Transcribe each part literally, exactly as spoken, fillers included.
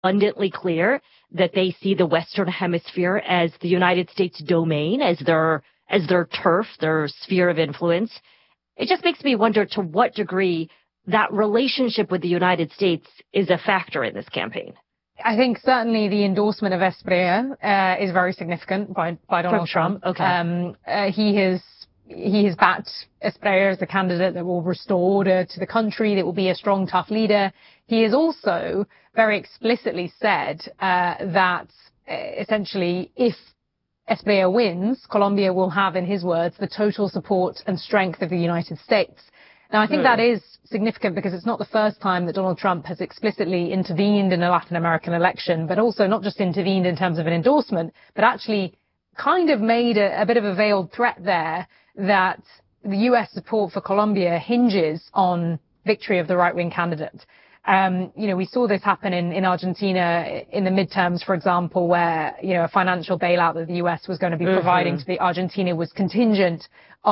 abundantly clear that they see the Western Hemisphere as the United States domain, as their as their turf, their sphere of influence. It just makes me wonder to what degree that relationship with the United States is a factor in this campaign. I think certainly the endorsement of Espriella uh, is very significant by, by Donald Trump. Trump. Okay. Um, uh, he has he has backed Espriella as a candidate that will restore order to the country, that will be a strong, tough leader. He has also very explicitly said uh, that uh, essentially if Espriella wins, Colombia will have, in his words, the total support and strength of the United States. Now, I think mm. that is significant because it's not the first time that Donald Trump has explicitly intervened in a Latin American election, but also not just intervened in terms of an endorsement, but actually kind of made a, a bit of a veiled threat there that the U S support for Colombia hinges on victory of the right-wing candidate. Um, you know, we saw this happen in, in Argentina in the midterms, for example, where, you know, a financial bailout that the U S was going to be mm-hmm. providing to the Argentina was contingent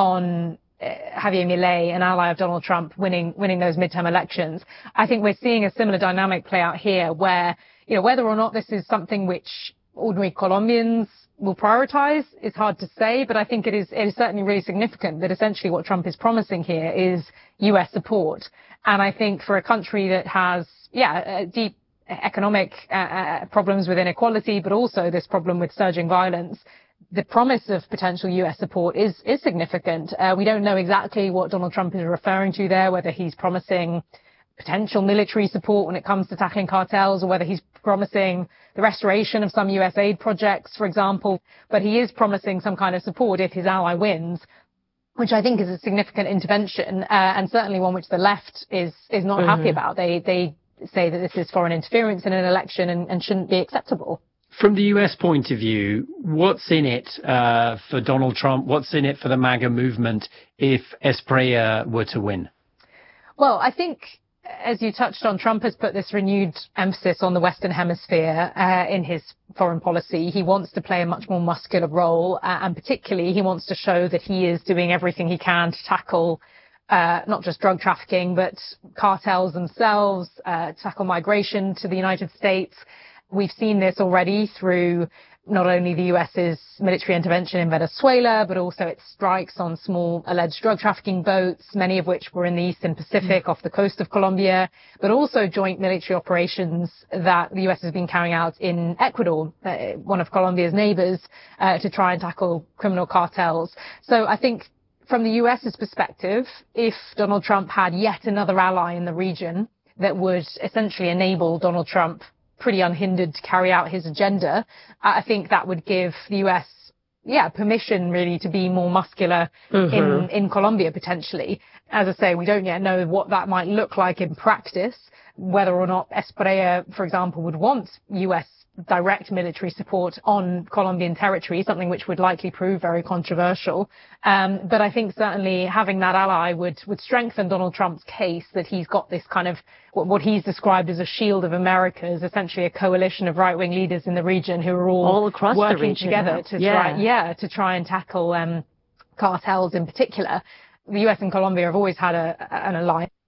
on uh, Javier Milei, an ally of Donald Trump, winning, winning those midterm elections. I think we're seeing a similar dynamic play out here where, you know, whether or not this is something which ordinary Colombians will prioritize is hard to say, but I think it is, it is certainly really significant that essentially what Trump is promising here is U S support. And I think for a country that has, yeah, deep economic uh, problems with inequality, but also this problem with surging violence, the promise of potential U S support is, is significant. Uh, we don't know exactly what Donald Trump is referring to there, whether he's promising potential military support when it comes to tackling cartels, or whether he's promising the restoration of some U S aid projects, for example. But he is promising some kind of support if his ally wins, which I think is a significant intervention, uh, and certainly one which the left is is not mm-hmm. happy about. They they say that this is foreign interference in an election and, and shouldn't be acceptable. From the U S point of view, what's in it uh, for Donald Trump? What's in it for the MAGA movement if Espriella were to win? Well, I think, as you touched on, Trump has put this renewed emphasis on the Western Hemisphere uh, in his foreign policy. He wants to play a much more muscular role, uh, and particularly he wants to show that he is doing everything he can to tackle uh, not just drug trafficking, but cartels themselves, uh, tackle migration to the United States. We've seen this already through not only the US's military intervention in Venezuela, but also its strikes on small alleged drug trafficking boats, many of which were in the Eastern Pacific off the coast of Colombia, but also joint military operations that the U S has been carrying out in Ecuador, uh, one of Colombia's neighbors, uh, to try and tackle criminal cartels. So I think from the US's perspective, if Donald Trump had yet another ally in the region that would essentially enable Donald Trump pretty unhindered to carry out his agenda, I think that would give the U S, yeah, permission really to be more muscular mm-hmm. in, in Colombia potentially. As I say, we don't yet know what that might look like in practice, whether or not Espriella, for example, would want U S direct military support on Colombian territory, something which would likely prove very controversial. Um, but I think certainly having that ally would, would strengthen Donald Trump's case that he's got this kind of what, what he's described as a shield of Americas, essentially a coalition of right-wing leaders in the region who are all, all across working the region together now. to yeah. try, yeah, to try and tackle um, cartels in particular. The U S and Colombia have always had a, an alliance.